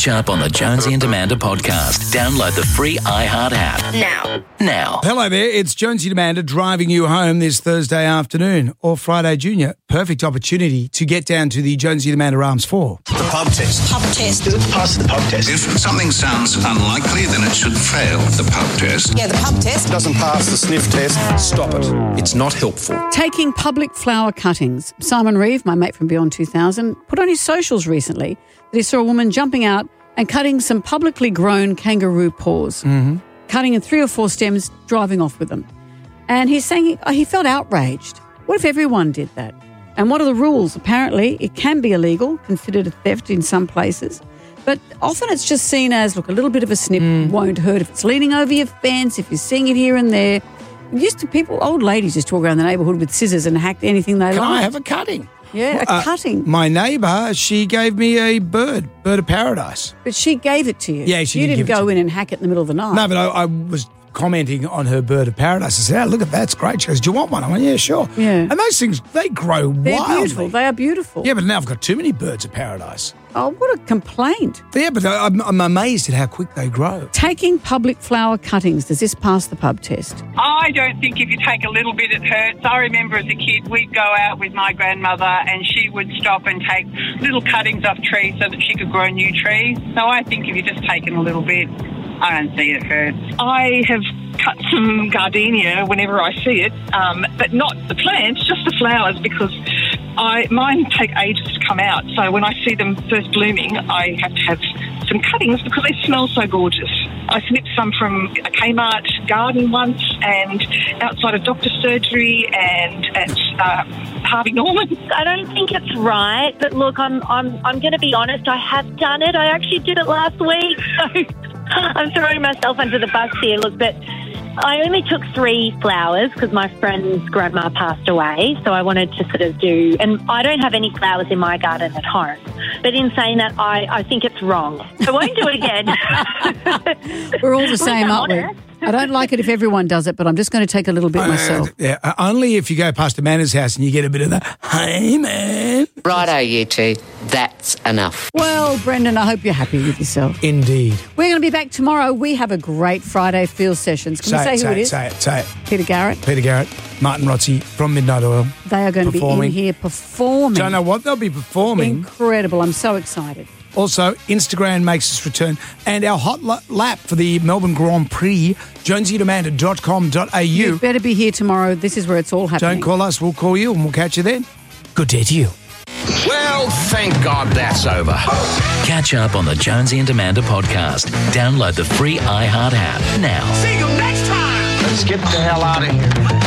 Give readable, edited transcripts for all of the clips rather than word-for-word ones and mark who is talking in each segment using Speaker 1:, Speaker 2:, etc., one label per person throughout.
Speaker 1: Catch up on the Jonesy and Amanda podcast. Download the free iHeart app. Now.
Speaker 2: Hello there, it's Jonesy and Amanda driving you home this Thursday afternoon or Friday Junior. Perfect opportunity to get down to the Jonesy and Amanda Arms 4.
Speaker 3: The pub test.
Speaker 4: Pub test.
Speaker 3: Does it pass the pub test?
Speaker 5: If something sounds unlikely, then it should fail the pub test.
Speaker 4: Yeah, the pub test.
Speaker 3: Doesn't pass the sniff test. Stop it. It's not helpful.
Speaker 6: Taking public flower cuttings. Simon Reeve, my mate from Beyond 2000, put on his socials recently that he saw a woman jumping out and cutting some publicly grown kangaroo paws, cutting in 3 or 4 stems, driving off with them. And he's saying he felt outraged. What if everyone did that? And what are the rules? Apparently, it can be illegal, considered a theft in some places. But often it's just seen as, look, a little bit of a snip won't hurt if it's leaning over your fence, if you're seeing it here and there. Old ladies just walk around the neighbourhood with scissors and hack anything they like.
Speaker 2: Can I have a cutting?
Speaker 6: Yeah, a cutting.
Speaker 2: My neighbour, she gave me a bird of paradise.
Speaker 6: But she gave it to you.
Speaker 2: Yeah, she
Speaker 6: You
Speaker 2: did
Speaker 6: didn't
Speaker 2: give it
Speaker 6: go
Speaker 2: to
Speaker 6: in and hack it in the middle of the night.
Speaker 2: No, but I was commenting on her bird of paradise. I said, oh, look at that, it's great. She goes, do you want one? I went, yeah, sure.
Speaker 6: Yeah.
Speaker 2: And those things, they grow
Speaker 6: They're
Speaker 2: wildly.
Speaker 6: beautiful. They are beautiful.
Speaker 2: Yeah, but now I've got too many birds of paradise.
Speaker 6: Oh, what a complaint.
Speaker 2: Yeah, but I'm amazed at how quick they grow.
Speaker 6: Taking public flower cuttings, does this pass the pub test?
Speaker 7: I don't think if you take a little bit it hurts. I remember as a kid we'd go out with my grandmother and she would stop and take little cuttings off trees so that she could grow new trees. So I think if you're just taking a little bit, I don't see it hurts.
Speaker 8: I have cut some gardenia whenever I see it, but not the plants, just the flowers, because mine take ages to come out. So when I see them first blooming, I have to have some cuttings because they smell so gorgeous. I snipped some from a Kmart garden once, and outside of doctor's surgery, and at Harvey Norman.
Speaker 9: I don't think it's right, but look, I'm going to be honest. I have done it. I actually did it last week, so I'm throwing myself under the bus here. Look, but I only took 3 flowers because my friend's grandma passed away, so I wanted to sort of do, and I don't have any flowers in my garden at home. But in saying that, I think it's wrong. I won't do it again.
Speaker 6: We're all the same, aren't we? I don't like it if everyone does it, but I'm just going to take a little bit myself.
Speaker 2: Yeah, only if you go past Amanda's house and you get a bit of the, hey, man.
Speaker 10: Righto, you two. That's enough.
Speaker 6: Well, Brendan, I hope you're happy with yourself.
Speaker 2: Indeed.
Speaker 6: We're going to be back tomorrow. We have a great Friday Field Sessions. Can we say who it is?
Speaker 2: Say it.
Speaker 6: Peter Garrett.
Speaker 2: Martin Rotzi from Midnight Oil.
Speaker 6: They are going to be in here performing.
Speaker 2: Don't know what they'll be performing.
Speaker 6: Incredible. I'm so excited.
Speaker 2: Also, Instagram makes its return. And our hot lap for the Melbourne Grand Prix, jonesyandamanda.com.au.
Speaker 6: You better be here tomorrow. This is where it's all happening.
Speaker 2: Don't call us, we'll call you and we'll catch you then. Good day to you.
Speaker 1: Well, thank God that's over. Catch up on the Jonesy and Amanda podcast. Download the free iHeart app now.
Speaker 3: See you next time. Let's get the hell out of here.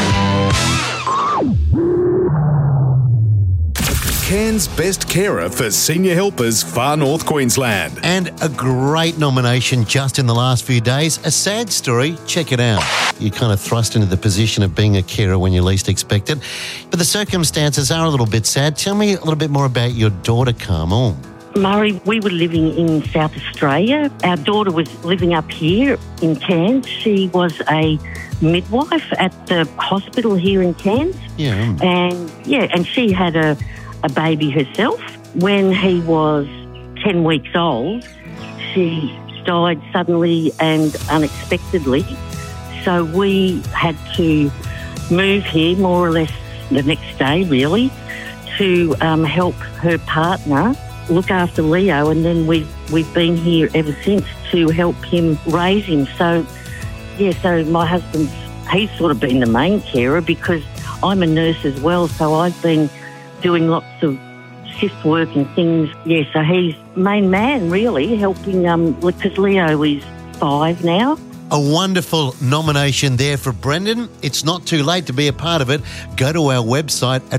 Speaker 11: Cairns Best Carer for Senior Helpers Far North Queensland.
Speaker 12: And a great nomination just in the last few days. A sad story. Check it out. You're kind of thrust into the position of being a carer when you least expect it. But the circumstances are a little bit sad. Tell me a little bit more about your daughter, Carmel.
Speaker 13: Murray, we were living in South Australia. Our daughter was living up here in Cairns. She was a midwife at the hospital here in Cairns.
Speaker 12: Yeah.
Speaker 13: And she had a baby herself. When he was 10 weeks old, she died suddenly and unexpectedly. So we had to move here more or less the next day, really, to help her partner look after Leo, and then we've been here ever since to help him raise him. So my husband's, he's sort of been the main carer because I'm a nurse as well, so I've been doing lots of shift work and things. Yeah, so he's main man, really, helping, because Leo is 5 now.
Speaker 12: A wonderful nomination there for Brendan. It's not too late to be a part of it. Go to our website at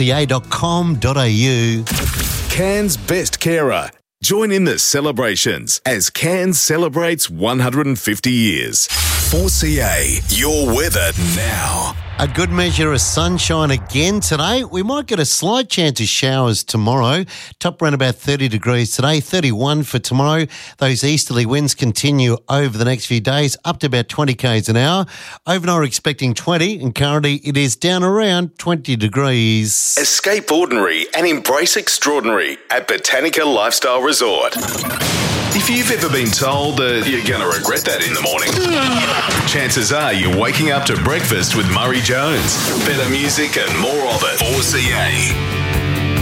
Speaker 12: 4ca.com.au.
Speaker 11: Cairns Best Carer. Join in the celebrations as Cairns celebrates 150 years. 4CA, your weather now.
Speaker 12: A good measure of sunshine again today. We might get a slight chance of showers tomorrow. Top around about 30 degrees today, 31 for tomorrow. Those easterly winds continue over the next few days, up to about 20 k's an hour. Overnight we're expecting 20, and currently it is down around 20 degrees.
Speaker 11: Escape ordinary and embrace extraordinary at Botanica Lifestyle Resort. If you've ever been told that you're going to regret that in the morning, chances are you're waking up to breakfast with Murray Jones. Better music and more of it. 4CA.